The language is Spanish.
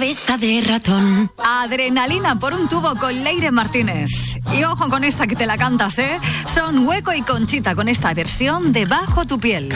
cabeza de ratón. Adrenalina por un tubo con Leire Martínez. Y ojo con esta que te la cantas, ¿eh? Son Hueco y Conchita con esta versión de Bajo tu piel.